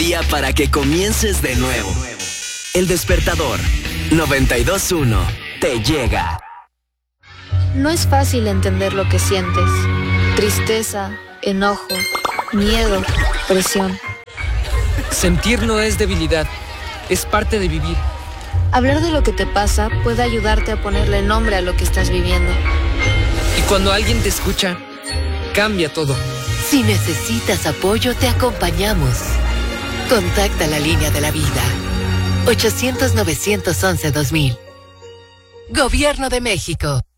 día para que comiences de nuevo. El Despertador 92.1 te llega. No es fácil entender lo que sientes. Tristeza, enojo, miedo, presión. Sentir no es debilidad, es parte de vivir. Hablar de lo que te pasa puede ayudarte a ponerle nombre a lo que estás viviendo. Y cuando alguien te escucha, cambia todo. Si necesitas apoyo, te acompañamos. Contacta la línea de la vida. 800-911-2000. Gobierno de México.